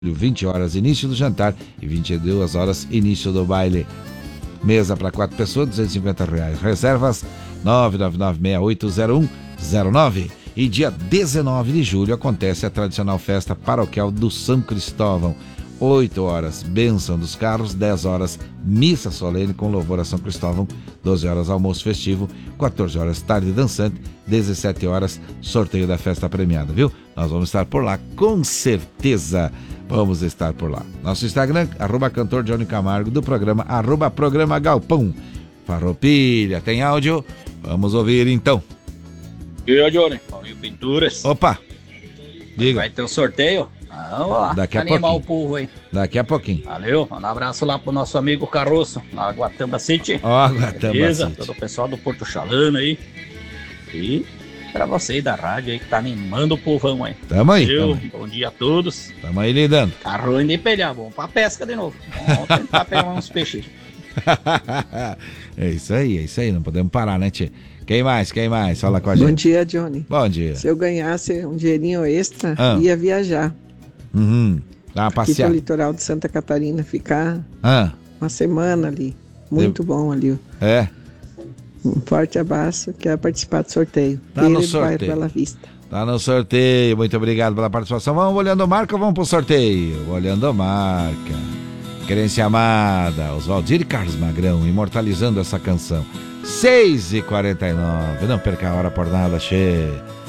20 horas início do jantar e 22 horas início do baile. Mesa para 4 pessoas, R$250. Reservas 999-680109. E dia 19 de julho acontece a tradicional festa paroquial do São Cristóvão. 8 horas, bênção dos carros, 10 horas, missa solene com louvor a São Cristóvão, 12 horas, almoço festivo, 14 horas, tarde dançante, 17 horas, sorteio da festa premiada, viu? Nós vamos estar por lá, com certeza vamos estar por lá. Nosso Instagram, @cantor Johnny Camargo, do programa, @programa Galpão. Farroupilha, tem áudio? Vamos ouvir então. E aí, Johnny? Paulinho Pinturas. Opa! Diga. Vai ter um sorteio? Vamos lá, daqui a animar pouquinho. O povo aí. Daqui a pouquinho. Valeu, um abraço lá pro nosso amigo Caroço, na Guatamba City. Ó, Guatamba Beleza? City. Todo o pessoal do Porto Chalano aí. E pra você aí da rádio aí que tá animando o povão aí. Tamo aí. Valeu, Tamo aí. bom dia a todos. Tamo aí lidando. Carro ainda empelhar, vamos pra pesca de novo. Vamos tentar pegar uns peixes. É isso aí, não podemos parar, né, tia? Quem mais? Fala com a gente. Bom dia, Johnny. Bom dia. Se eu ganhasse um dinheirinho extra, ia viajar. Dá uma Aqui passeada. pro litoral de Santa Catarina, ficar uma semana ali. Muito bom ali. É. Um forte abraço, quero participar do sorteio. Tá no Bairro sorteio. Bela Vista. Tá no sorteio, muito obrigado pela participação. Vamos olhando marca ou vamos pro sorteio? Olhando marca. Querência amada, Oswaldir e Carlos Magrão, imortalizando essa canção. 6h49, não perca a hora por nada, che.